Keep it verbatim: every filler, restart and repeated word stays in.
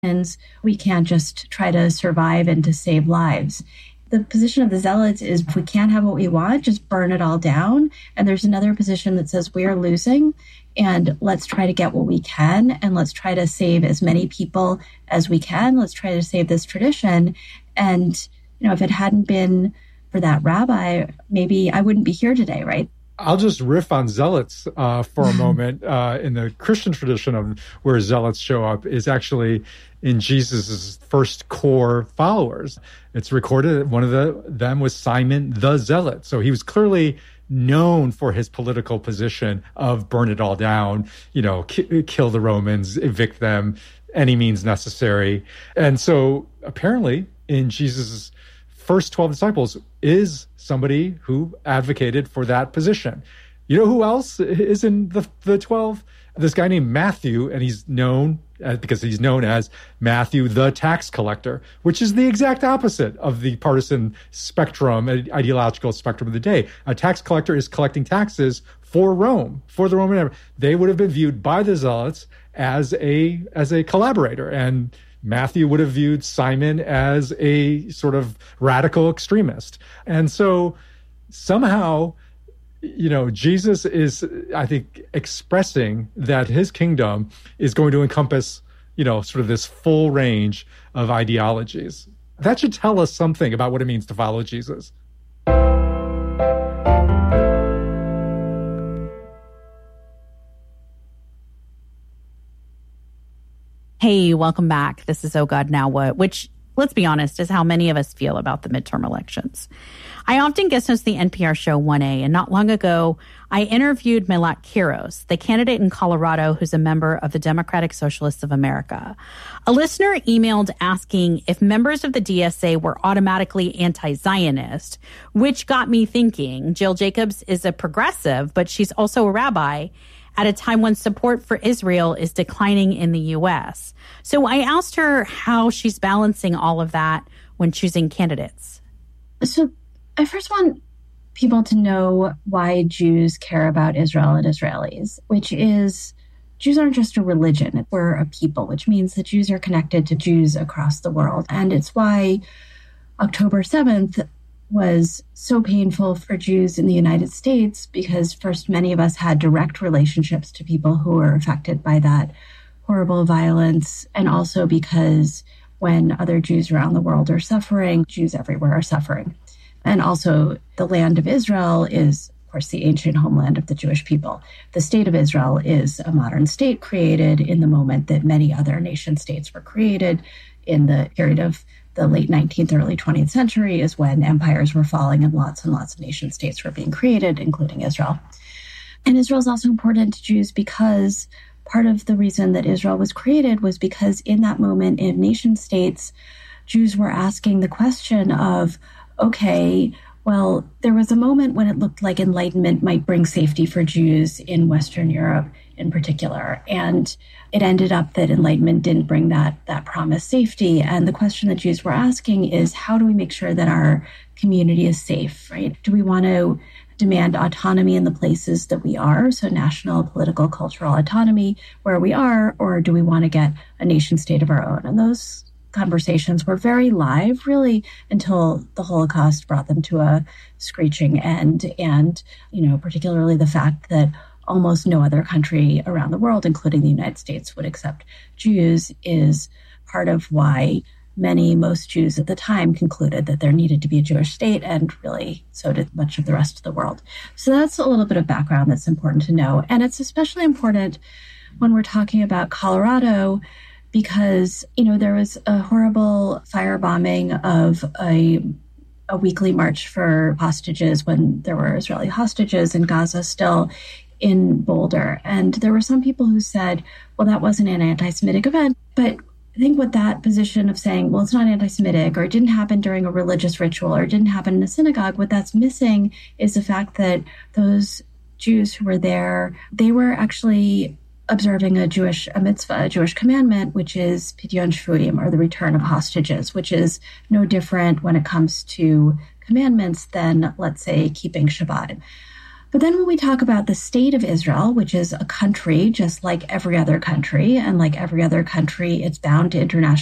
And we can't just try to survive and to save lives. The position of the zealots is if we can't have what we want, just burn it all down. And there's another position that says we are losing and let's try to get what we can and let's try to save as many people as we can. Let's try to save this tradition. And, you know, if it hadn't been for that rabbi, maybe I wouldn't be here today, right? I'll just riff on zealots uh, for a moment. Uh, in the Christian tradition of where zealots show up is actually in Jesus's first core followers. It's recorded that one of the, them was Simon the Zealot. So he was clearly known for his political position of burn it all down, you know, ki- kill the Romans, evict them, any means necessary. And so apparently in Jesus's first twelve disciples is somebody who advocated for that position. You know who else is in the, the twelve? This guy named Matthew, and he's known as, because he's known as Matthew the tax collector, which is the exact opposite of the partisan spectrum, ideological spectrum of the day. A tax collector is collecting taxes for Rome, for the Roman Empire. They would have been viewed by the zealots as a as a collaborator, and Matthew would have viewed Simon as a sort of radical extremist. And so somehow, you know, Jesus is, I think, expressing that his kingdom is going to encompass, you know, sort of this full range of ideologies. That should tell us something about what it means to follow Jesus. Hey, welcome back. This is Oh God, Now What? Which, let's be honest, is how many of us feel about the midterm elections. I often guest host the N P R show one A, and not long ago, I interviewed Melat Kiros, the candidate in Colorado who's a member of the Democratic Socialists of America. A listener emailed asking if members of the D S A were automatically anti-Zionist, which got me thinking. Jill Jacobs is a progressive, but she's also a rabbi at a time when support for Israel is declining in the U S. So I asked her how she's balancing all of that when choosing candidates. So I first want people to know why Jews care about Israel and Israelis, which is Jews aren't just a religion. We're a people, which means that Jews are connected to Jews across the world. And it's why October seventh was so painful for Jews in the United States, because first, many of us had direct relationships to people who were affected by that horrible violence, and also because when other Jews around the world are suffering, Jews everywhere are suffering. And also the land of Israel is, of course, the ancient homeland of the Jewish people. The state of Israel is a modern state created in the moment that many other nation states were created. In the period of the late nineteenth, early twentieth century is when empires were falling and lots and lots of nation states were being created, including Israel. And Israel is also important to Jews because part of the reason that Israel was created was because in that moment in nation states, Jews were asking the question of, okay, well, there was a moment when it looked like Enlightenment might bring safety for Jews in Western Europe in particular. And it ended up that Enlightenment didn't bring that, that promised safety. And the question that Jews were asking is, how do we make sure that our community is safe, right? Do we want to demand autonomy in the places that we are, so national, political, cultural autonomy where we are, or do we want to get a nation state of our own? And those conversations were very live, really, until the Holocaust brought them to a screeching end. And, you know, particularly the fact that almost no other country around the world, including the United States, would accept Jews is part of why many, most Jews at the time concluded that there needed to be a Jewish state, and really so did much of the rest of the world. So that's a little bit of background that's important to know. And it's especially important when we're talking about Colorado, because, you know, there was a horrible firebombing of a, a weekly march for hostages when there were Israeli hostages in Gaza still in Boulder. And there were some people who said, well, that wasn't an anti-Semitic event. But I think what that position of saying, well, it's not anti-Semitic, or it didn't happen during a religious ritual, or it didn't happen in a synagogue, what that's missing is the fact that those Jews who were there, they were actually observing a Jewish a mitzvah, a Jewish commandment, which is Pidyon Shvutim, or the return of hostages, which is no different when it comes to commandments than, let's say, keeping Shabbat. But then when we talk about the state of Israel, which is a country just like every other country, and like every other country, it's bound to international